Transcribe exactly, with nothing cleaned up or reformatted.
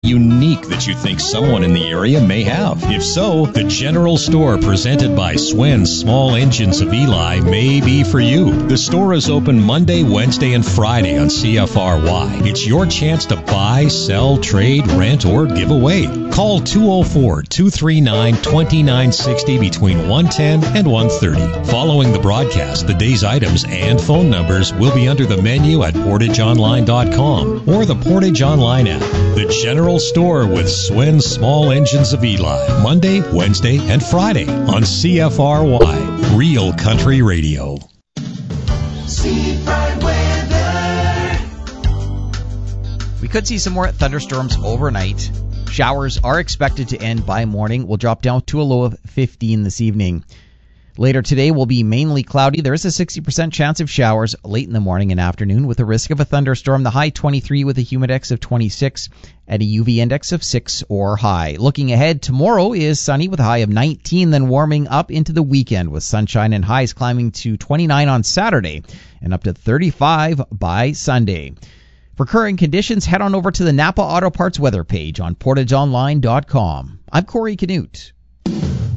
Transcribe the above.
unique that you think someone in the area may have? If so, the General Store presented by Swen's Small Engines of Eli may be for you. The store is open Monday, Wednesday, and Friday on C F R Y. It's your chance to buy, sell, trade, rent, or give away. Call two oh four, two three nine, two nine six oh between one ten and one thirty. Following the broadcast, the day's items and phone numbers will be under the menu at portage online dot com or the Portage Online app. The General Store with Swen's Small Engines of Eli, Monday, Wednesday, and Friday on C F R Y, Real Country Radio. Seafront weather. We could see some more thunderstorms overnight. Showers are expected to end by morning. We'll drop down to a low of fifteen this evening. Later today will be mainly cloudy. There is a sixty percent chance of showers late in the morning and afternoon with a risk of a thunderstorm. The high twenty-three with a humidex of twenty-six and a U V index of six or high. Looking ahead, tomorrow is sunny with a high of nineteen, then warming up into the weekend with sunshine and highs climbing to twenty-nine on Saturday and up to thirty-five by Sunday. For current conditions, head on over to the Napa Auto Parts weather page on portage online dot com. I'm Corey Canute.